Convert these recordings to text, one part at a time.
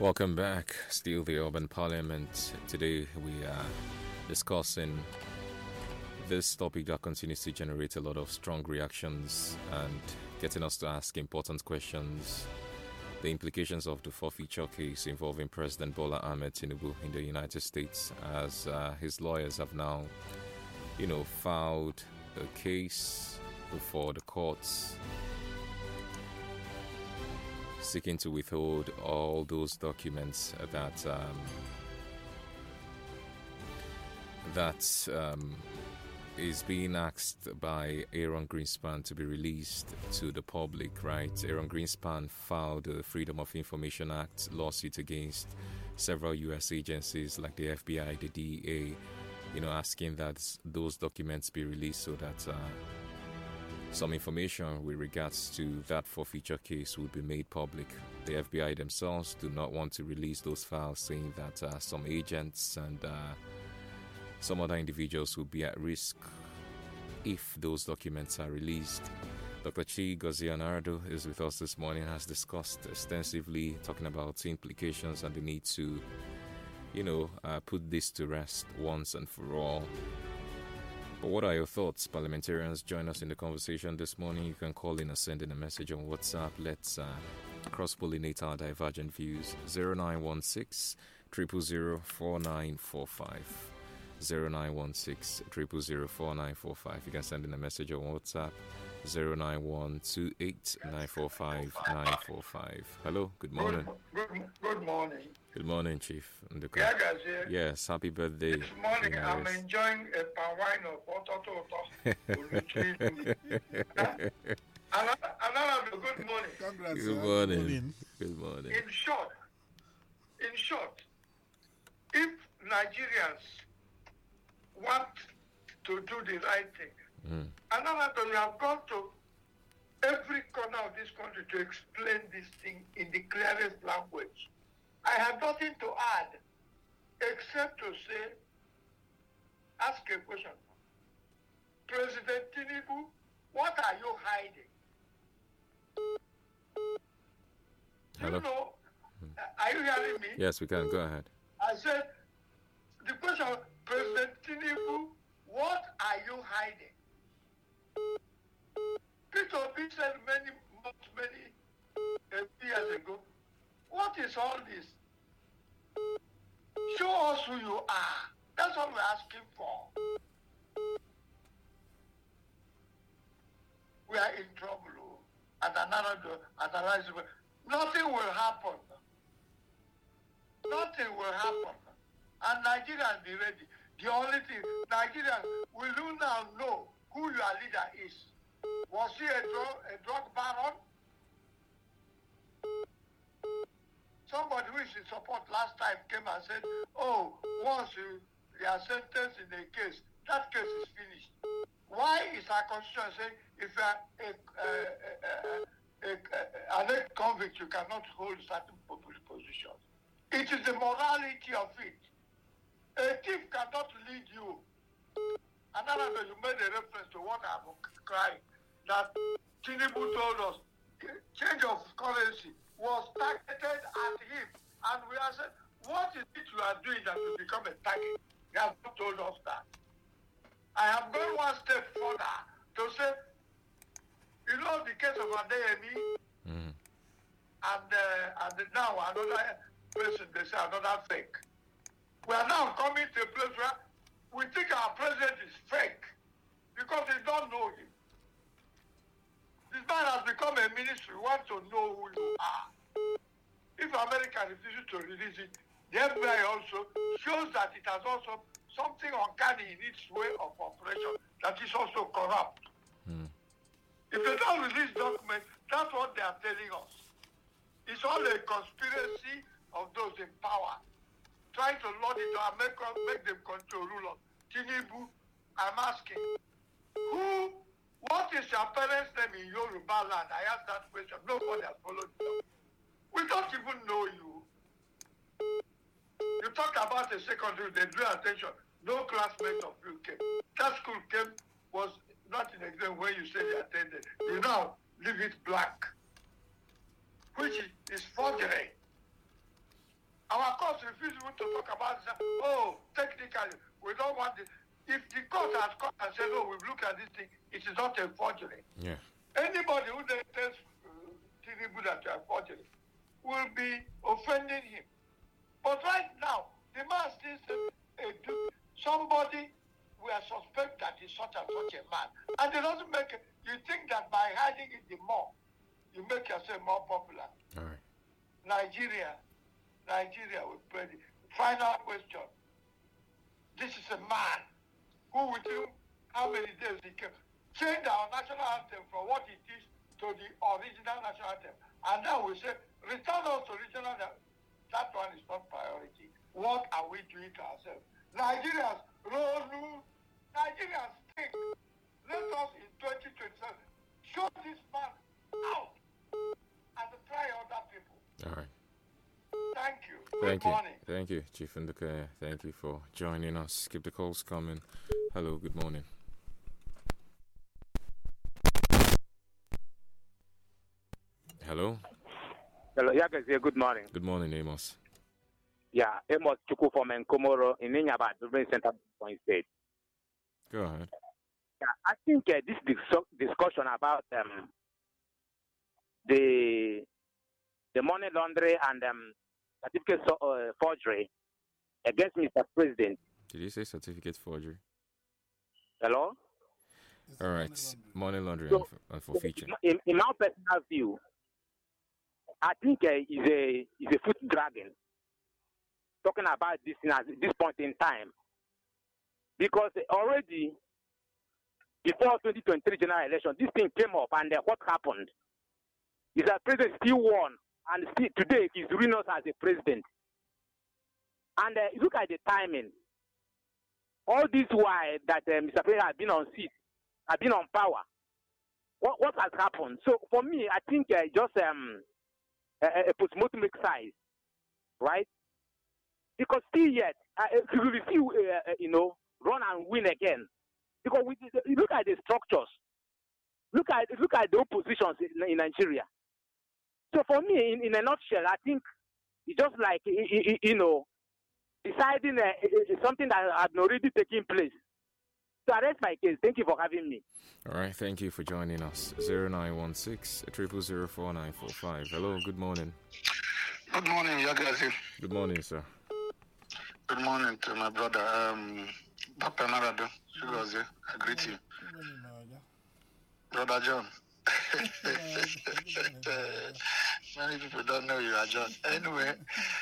Welcome back. Still the Urban Parliament. Today we are discussing this topic that continues to generate a lot of strong reactions and getting us to ask important questions. The implications of the forfeiture case involving President Bola Ahmed Tinubu in the United States, as his lawyers have now, filed a case before the courts seeking to withhold all those documents that is being asked by Aaron Greenspan to be released to the public, right? Aaron Greenspan filed the Freedom of Information Act lawsuit against several U.S. agencies like the FBI, the DEA, asking that those documents be released so that some information with regards to that forfeiture case would be made public. The FBI themselves do not want to release those files, saying that some agents and some other individuals will be at risk if those documents are released. Dr. Chi Gozianardo is with us this morning, has discussed extensively, talking about implications and the need to, put this to rest once and for all. But what are your thoughts? Parliamentarians, join us in the conversation this morning. You can call in or send in a message on WhatsApp. Let's cross-pollinate our divergent views. 0916 000 4945. 0916 000 4945. You can send in a message on WhatsApp. 09128 945 945. Hello, good morning. Good morning. Good morning, Chief. Yeah, yes, happy birthday. This morning I'm enjoying a palm wine of Ototo. Another good morning. Congrats. Good morning. Good morning. In short, if Nigerians want to do the right thing, another we have gone to every corner of this country to explain this thing in the clearest language. I have nothing to add except to say, ask a question. President Tinubu, what are you hiding? Hello? Are you hearing me? Yes, we can. Go ahead. I said, the question, President Tinubu, what are you hiding? Peter Obi said many years ago, what is all this? Show us who you are. That's what we're asking for. We are in trouble. And analyze it. Nothing will happen. Nothing will happen. And Nigerians be ready. The only thing, Nigerians, will you now know who your leader is? Was he a drug baron? Somebody who is in support last time came and said, once you are sentenced in a case, that case is finished. Why is our constitution saying if you are an ex-convict, you cannot hold certain positions? It is the morality of it. A thief cannot lead you. Another day you made a reference to what I'm crying, that Tinubu told us change of currency was targeted at him. And we are saying, what is it you are doing that will become a target? They have not told us that. I have gone one step further to say, the case of Adeyemi, and now another person, they say another fake. We are now coming to a place where we think our president is fake because they don't know him. This man has become a ministry. We want to know who you are. If America refuses to release it, the FBI also shows that it has also something uncanny in its way of operation that is also corrupt. If they don't release documents, that's what they are telling us. It's all a conspiracy of those in power, trying to load it and make them control rule of Tinubu. I'm asking, what is your parents' name in Yoruba land? I asked that question. Nobody has followed it. We don't even know you. You talk about a secondary, they drew attention. No classmate of you came. That school was not in exam when you say they attended. You now leave it blank, which is forgery. Our courts refuse even to talk about this. Oh, technically, we don't want this. If the court has come and said, oh, we've looked at this thing, it is not a forgery. Yeah. Anybody who then tells Tinubu that you are forgery will be offending him. But right now, the man still says, somebody we are suspect that is such and such a man. And it doesn't make it. You think that by hiding it the more, you make yourself more popular. All right. Nigeria will play the final question. This is a man who within how many days he can change our national anthem from what it is to the original national anthem. And now we say, return us to original. That one is not priority. What are we doing to ourselves? Nigerians, Nigerians think. Let us in 2027 show this man out and try other people. All right. Thank you. Thank Good you. morning. Thank you, Chief Nduka. Thank you for joining us. Keep the calls coming. Hello, good morning. Hello. Hello, Yagazie, good morning. Good morning, Amos. Yeah, Amos Chuku from Nkomoro in Inyaba, Urban Center, Point State. Go ahead. Yeah, I think this discussion about the money laundering and certificate forgery against Mr. President. Did you say certificate forgery? Hello? All right. Money laundering So, and forfeiture. In my personal view, I think is a foot dragging talking about this thing at this point in time, because already before 2023 general election, this thing came up, and what happened is that president still won, and still today he's ruining us as a president. And look at the timing. All this while that Mr. President has been on seat, has been on power, what has happened? So for me, I think just a postmortem exercise, right? Because still yet, we will still, run and win again. Because look at the structures, look at the oppositions in Nigeria. So for me, in a nutshell, I think it's just like deciding something that had already taken place. So that's my case. Thank you for having me. All right, thank you for joining us. 0916 000 4945. Hello, good morning. Good morning, Yagazi. Good morning, sir. Good morning to my brother, Dr. Narado. I greet you. Brother John. Many people don't know you are John. Anyway,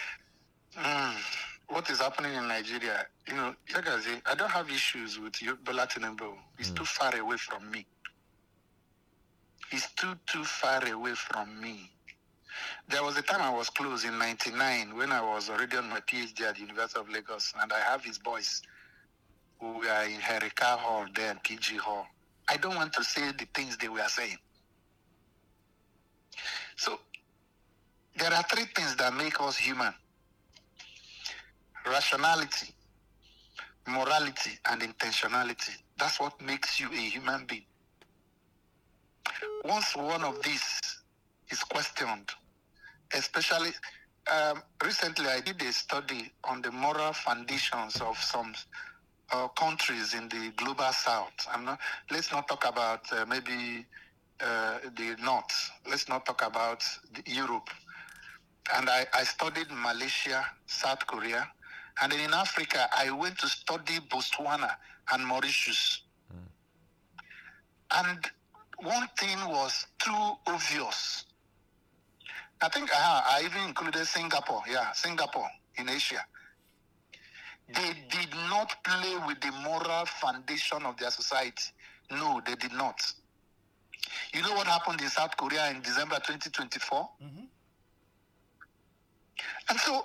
what is happening in Nigeria? Yagazi, I don't have issues with you, Bola Tinubu. He's too far away from me. He's too far away from me. There was a time I was close in 99 when I was already on my PhD at the University of Lagos, and I have his boys who were in Herika Hall there, PG Hall. I don't want to say the things they were saying. So, there are three things that make us human: rationality, morality, and intentionality. That's what makes you a human being. Once one of these is questioned, especially recently I did a study on the moral foundations of some countries in the global south. Let's not talk about maybe the north. Let's not talk about Europe. And I studied Malaysia, South Korea, and then in Africa I went to study Botswana and Mauritius. And one thing was too obvious. I think I even included Singapore. Yeah, Singapore in Asia. They did not play with the moral foundation of their society. No, they did not. You know what happened in South Korea in December 2024? Mm-hmm. And so,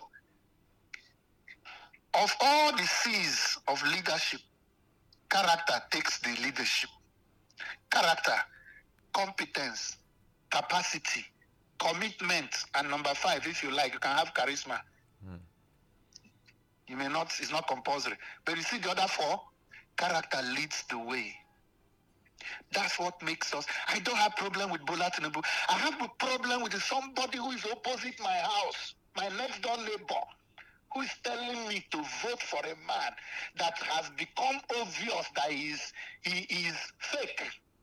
of all the C's of leadership, character takes the leadership. Character, competence, capacity, commitment, and number 5, if you like, you can have charisma. You may not, it's not compulsory. But you see the other 4, character leads the way. That's what makes us. I don't have problem with Bola Tinubu. I have a problem with somebody who is opposite my house, my next door neighbor. who is telling me to vote for a man that has become obvious that he is fake.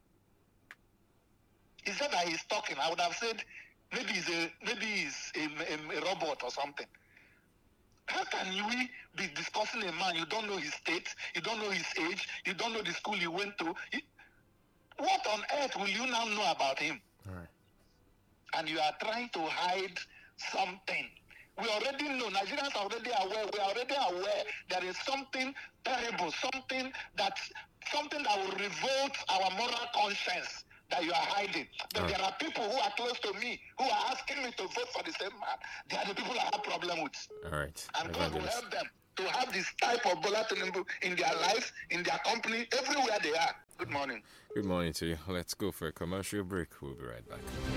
He said that he's talking. I would have said maybe he's a robot or something. How can we be discussing a man, you don't know his state, you don't know his age, you don't know the school he went to? What on earth will you now know about him? All right. And you are trying to hide something. We already know, Nigerians are already aware, we are already aware there is something terrible, something that will revolt our moral conscience that you are hiding. But there are people who are close to me who are asking me to vote for the same man. They are the people I have problem with. All right. And God will help them to have this type of Bola Tinubu in their lives, in their company, everywhere they are. Good morning. Good morning to you. Let's go for a commercial break. We'll be right back.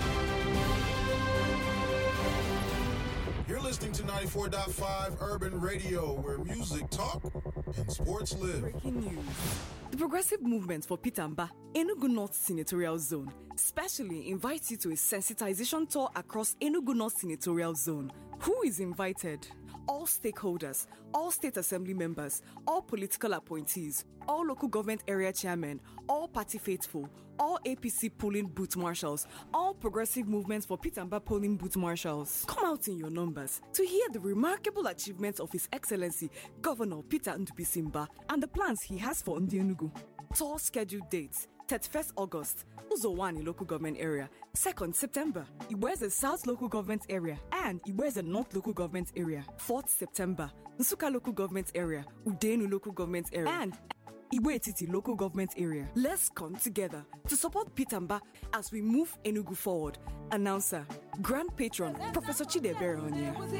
You're listening to 94.5 Urban Radio, where music talk and sports live. Breaking news. The Progressive Movement for Pitamba, Enugu North Senatorial Zone, specially invites you to a sensitization tour across Enugu North Senatorial Zone. Who is invited? All stakeholders, all state assembly members, all political appointees, all local government area chairmen, all party faithful, all APC polling booth marshals, all Progressive Movements for Pitamba polling booth marshals. Come out in your numbers to hear the remarkable achievements of His Excellency Governor Peter Ndubisimba and the plans he has for Ndi Enugu. Tour scheduled dates: 31st August, Uzowani local government area; 2nd September, Iweze South local government area and Iweze North local government area; 4th September, Nsuka local government area, Udenu local government area, and Iwe-Etiti local government area. Let's come together to support Pitamba as we move Enugu forward. Announcer, Grand Patron, Professor Chidebere Onye.